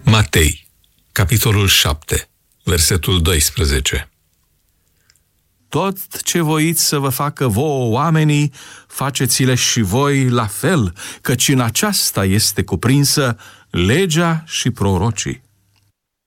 Matei, capitolul 7, versetul 12. Tot ce voiți să vă facă vouă oamenii, faceți-le și voi la fel, căci în aceasta este cuprinsă legea și prorocii.